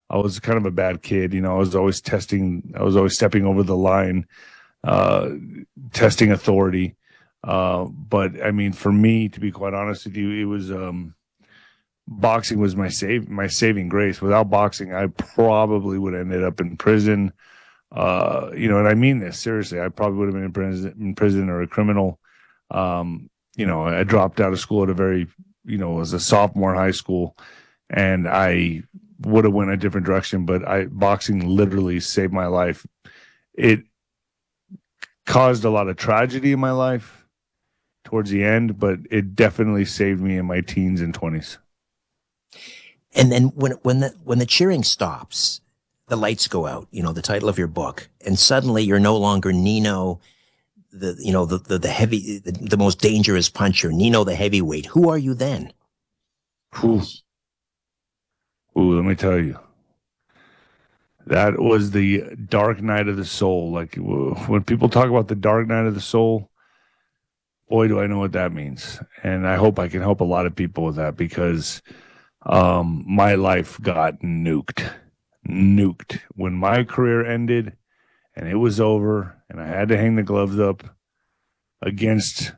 I was kind of a bad kid. I was always I was always stepping over the line, uh, testing authority. But I mean, for me, to be quite honest with you, it was, boxing was my saving grace. Without boxing, I probably would have ended up in prison. And I mean this seriously. I probably would have been in prison or a criminal. I dropped out of school at a very, as a sophomore in high school, and I would have went a different direction. But boxing literally saved my life. It caused a lot of tragedy in my life towards the end, but it definitely saved me in my teens and 20s. And then when the cheering stops, the lights go out, the title of your book, and suddenly you're no longer Nino, the heavy, the most dangerous puncher, Nino the heavyweight. Who are you then? Ooh, let me tell you. That was the dark night of the soul. Like, when people talk about the dark night of the soul, boy, do I know what that means. And I hope I can help a lot of people with that, because my life got nuked. When my career ended and it was over and I had to hang the gloves up against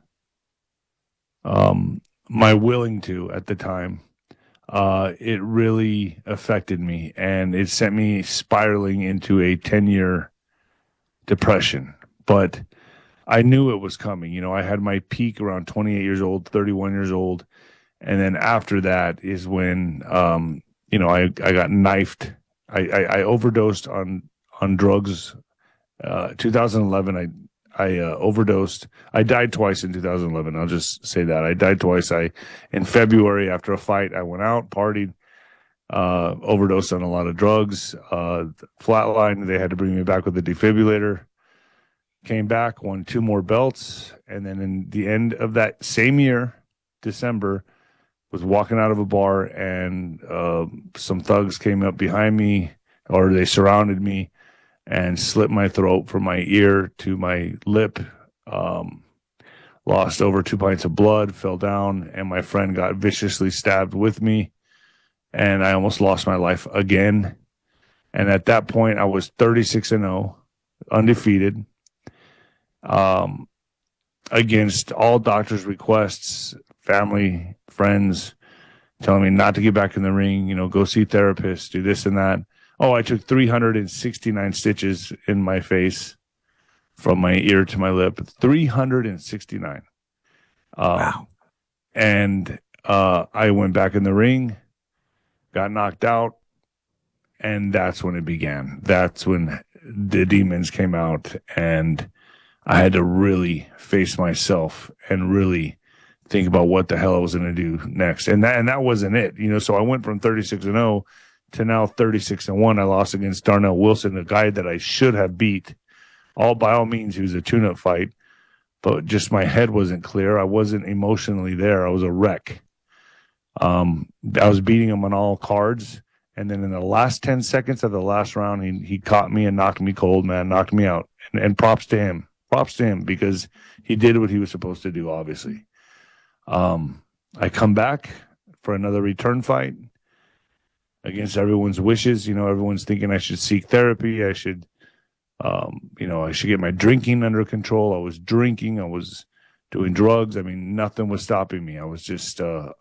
my willing to at the time, it really affected me, and it sent me spiraling into a 10-year depression. But I knew it was coming. I had my peak around 28 years old, 31 years old. And then after that is when, I got knifed. I overdosed on drugs. 2011, I overdosed. I died twice in 2011. I'll just say that I died twice. In February, after a fight, I went out, partied, overdosed on a lot of drugs, flatlined. They had to bring me back with a defibrillator. Came back, won 2 more belts, and then in the end of that same year, December, was walking out of a bar, and some thugs came up behind me, or they surrounded me and slit my throat from my ear to my lip. Lost over 2 pints of blood, fell down, and my friend got viciously stabbed with me, and I almost lost my life again. And at that point, I was 36-0, undefeated, against all doctors' requests, family, friends, telling me not to get back in the ring, go see therapists, do this and that. Oh, I took 369 stitches in my face from my ear to my lip. 369. Wow. And I went back in the ring, got knocked out, and that's when it began. That's when the demons came out, and I had to really face myself and really think about what the hell I was going to do next. And that wasn't it. So I went from 36-0 to now 36-1. I lost against Darnell Wilson, a guy that I should have beat. By all means, he was a tune-up fight, but just my head wasn't clear. I wasn't emotionally there. I was a wreck. I was beating him on all cards, and then in the last 10 seconds of the last round, he caught me and knocked me cold, man, knocked me out. And props to him. Props to him, because he did what he was supposed to do, obviously. I come back for another return fight against everyone's wishes. Everyone's thinking I should seek therapy. I should, I should get my drinking under control. I was drinking. I was doing drugs. I mean, nothing was stopping me. I was just a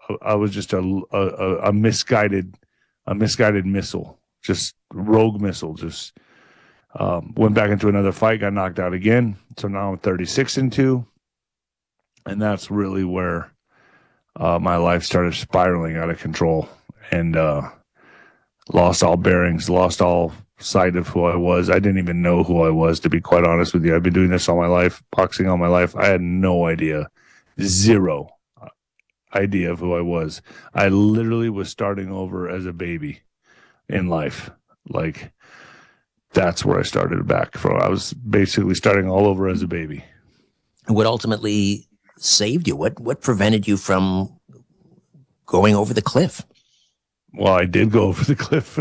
misguided missile, just rogue missile. Just went back into another fight, got knocked out again. So now I'm 36-2, and that's really where my life started spiraling out of control, and lost all bearings, lost all sight of who I was. I didn't even know who I was, to be quite honest with you. I've been doing this all my life, boxing all my life. I had no idea, zero idea of who I was. I literally was starting over as a baby in life. Like, that's where I started back from. I was basically starting all over as a baby. What ultimately saved you? What prevented you from going over the cliff? Well, I did go over the cliff.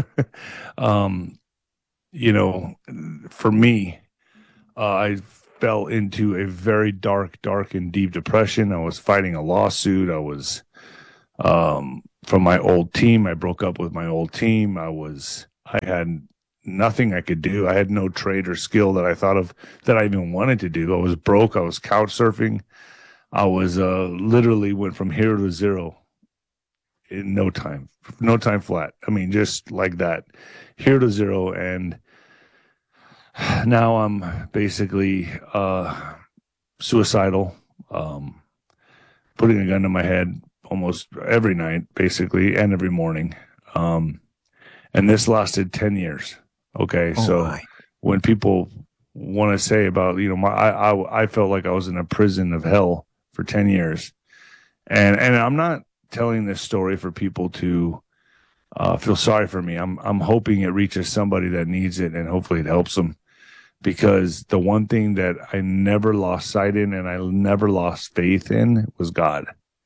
For me, I fell into a very dark and deep depression. I was fighting a lawsuit. I was from my old team. I broke up with my old team. I was I had nothing I could do. I had no trade or skill that I thought of that I even wanted to do. I was broke. I was couch surfing. I was literally went from hero to zero in no time flat. I mean, just like that, hero to zero. And now I'm basically suicidal, putting a gun to my head almost every night, basically, and every morning. And this lasted 10 years. Okay. Oh, So my. when people want to say about, I felt like I was in a prison of hell for 10 years. And I'm not telling this story for people to feel sorry for me. I'm hoping it reaches somebody that needs it, and hopefully it helps them. Because the one thing that I never lost sight in and I never lost faith in was God.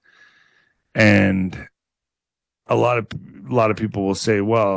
And a lot of people will say, well,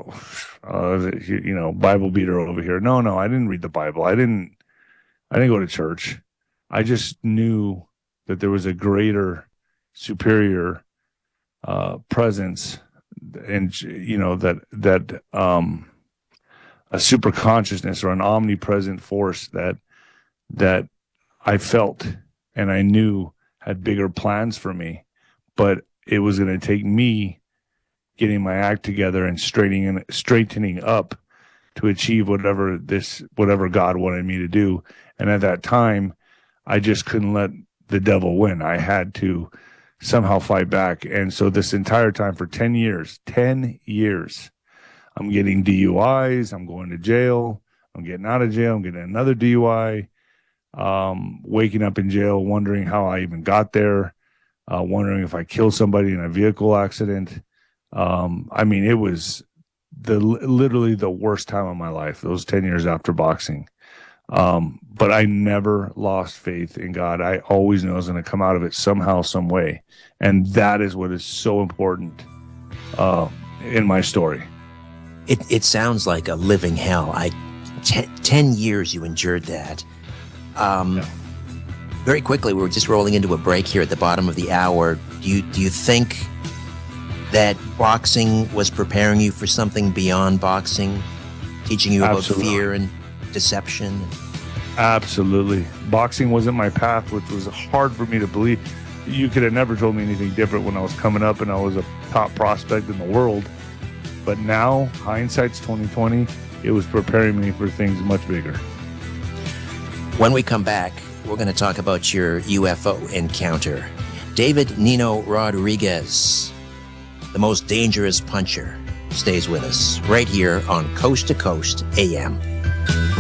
Bible beater over here. No, I didn't read the Bible. I didn't go to church. I just knew that there was a greater, superior presence, and that a super consciousness or an omnipresent force that I felt and I knew had bigger plans for me. But it was going to take me getting my act together and straightening up to achieve whatever God wanted me to do. And at that time, I just couldn't let the devil win. I had to somehow fight back. And so this entire time for 10 years, I'm getting DUIs. I'm going to jail. I'm getting out of jail. I'm getting another DUI. Waking up in jail, wondering how I even got there. Wondering if I killed somebody in a vehicle accident. I mean, it was literally the worst time of my life, those 10 years after boxing. But I never lost faith in God. I always knew I was going to come out of it somehow, some way. And that is what is so important in my story. It sounds like a living hell. 10 years you endured that. Yeah. Very quickly, we're just rolling into a break here at the bottom of the hour. Do you think that boxing was preparing you for something beyond boxing, teaching you about Absolutely. fear and deception? Absolutely. Boxing wasn't my path, which was hard for me to believe. You could have never told me anything different when I was coming up and I was a top prospect in the world. But now, hindsight's 2020, it was preparing me for things much bigger. When we come back, we're going to talk about your UFO encounter. David Nino Rodriguez, the most dangerous puncher, stays with us right here on Coast to Coast AM.